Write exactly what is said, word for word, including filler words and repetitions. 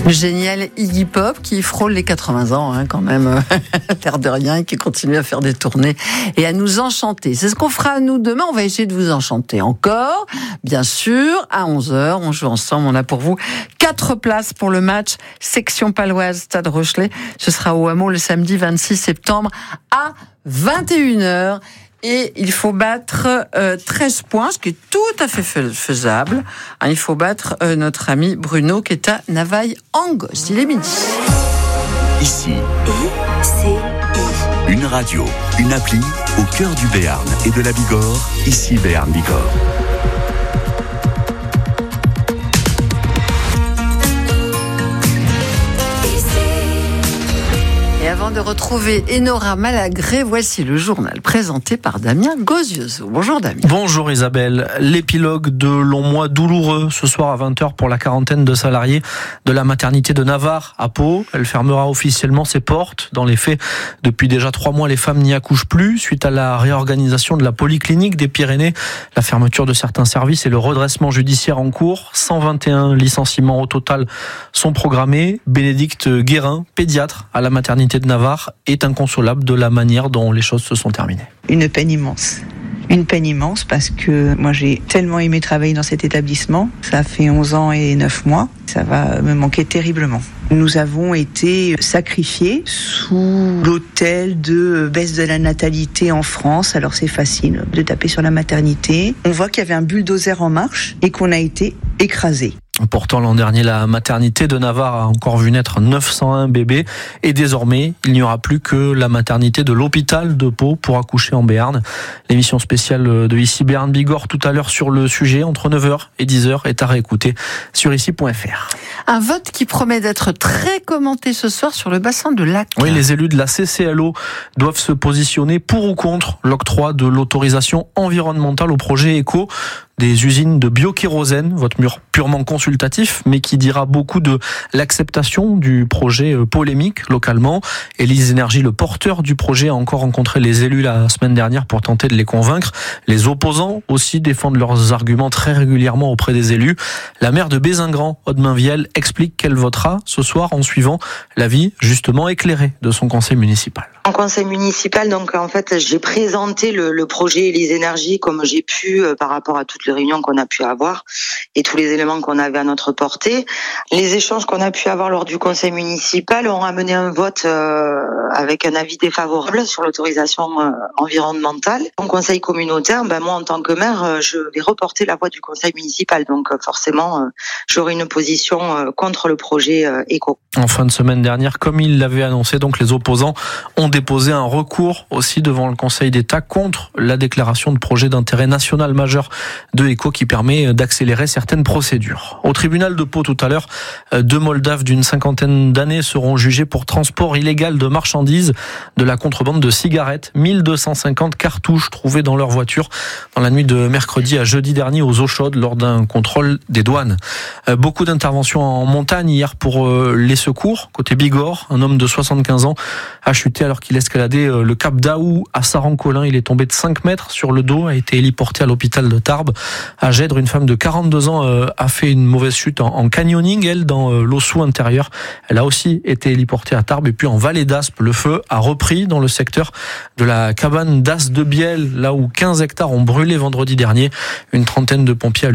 Le génial Iggy Pop qui frôle les quatre-vingts ans hein, quand même, l'air de rien, et qui continue à faire des tournées et à nous enchanter. C'est ce qu'on fera nous demain, on va essayer de vous enchanter encore. Bien sûr, à onze heures, on joue ensemble, on a pour vous quatre places pour le match section paloise Stade Rochelet. Ce sera au Hameau le samedi vingt-six septembre à vingt et une heures. Et il faut battre euh, treize points, ce qui est tout à fait faisable. Hein, il faut battre euh, notre ami Bruno qui est à Navaille-Angos. Il est midi. Ici, I C I. Une radio, une appli au cœur du Béarn et de la Bigorre. Ici Béarn Bigorre. Et avant de retrouver Enora Malagré, voici le journal présenté par Damien Gozioso. Bonjour Damien. Bonjour Isabelle. L'épilogue de longs mois douloureux ce soir à vingt heures pour la quarantaine de salariés de la maternité de Navarre à Pau. Elle fermera officiellement ses portes. Dans les faits, depuis déjà trois mois, les femmes n'y accouchent plus. Suite à la réorganisation de la polyclinique des Pyrénées, la fermeture de certains services et le redressement judiciaire en cours, cent vingt et un licenciements au total sont programmés. Bénédicte Guérin, pédiatre à la maternité de Navarre, est inconsolable de la manière dont les choses se sont terminées. Une peine immense. Une peine immense parce que moi j'ai tellement aimé travailler dans cet établissement. Ça fait onze ans et neuf mois. Ça va me manquer terriblement. Nous avons été sacrifiés sous l'autel de baisse de la natalité en France. Alors c'est facile de taper sur la maternité. On voit qu'il y avait un bulldozer en marche et qu'on a été écrasés. Pourtant, l'an dernier, la maternité de Navarre a encore vu naître neuf cent un bébés. Et désormais, il n'y aura plus que la maternité de l'hôpital de Pau pour accoucher en Béarn. L'émission spéciale de Ici Béarn Bigorre tout à l'heure sur le sujet, entre neuf heures et dix heures, est à réécouter sur ici point f r. Un vote qui promet d'être très commenté ce soir sur le bassin de Lac. Oui, les élus de la C C L O doivent se positionner pour ou contre l'octroi de l'autorisation environnementale au projet Éco des usines de biokérosène, vote mur purement consultatif, mais qui dira beaucoup de l'acceptation du projet polémique localement. Élise Énergie, le porteur du projet, a encore rencontré les élus la semaine dernière pour tenter de les convaincre. Les opposants aussi défendent leurs arguments très régulièrement auprès des élus. La maire de Bézingran, Aude Mainvielle, explique qu'elle votera ce soir en suivant l'avis justement éclairé de son conseil municipal. En conseil municipal, donc en fait, j'ai présenté le, le projet Élise Énergie comme j'ai pu euh, par rapport à toutes les réunions qu'on a pu avoir et tous les éléments qu'on avait à notre portée. Les échanges qu'on a pu avoir lors du conseil municipal ont amené un vote euh, avec un avis défavorable sur l'autorisation euh, environnementale. En conseil communautaire, ben moi en tant que maire, euh, je vais reporter la voix du conseil municipal. Donc euh, forcément, euh, j'aurai une position euh, contre le projet euh, Éco. En fin de semaine dernière, comme il l'avait annoncé, donc les opposants ont déposé un recours aussi devant le Conseil d'État contre la déclaration de projet d'intérêt national majeur de Éco qui permet d'accélérer certaines procédures. Au tribunal de Pau tout à l'heure, deux Moldaves d'une cinquantaine d'années seront jugés pour transport illégal de marchandises, de la contrebande de cigarettes. mille deux cent cinquante cartouches trouvées dans leur voiture dans la nuit de mercredi à jeudi dernier aux eaux chaudes lors d'un contrôle des douanes. Beaucoup d'interventions en montagne hier pour les secours. Côté Bigorre, un homme de soixante-quinze ans a chuté alors qu'il escaladait le cap d'Aou à Saran-Colin. Il est tombé de cinq mètres sur le dos, a été héliporté à l'hôpital de Tarbes. À Gèdre, une femme de quarante-deux ans a fait une mauvaise chute en canyoning, elle, dans l'Ossou intérieur. Elle a aussi été héliportée à Tarbes. Et puis en Vallée d'Aspe, le feu a repris dans le secteur de la cabane d'As de Biel, là où quinze hectares ont brûlé vendredi dernier. Une trentaine de pompiers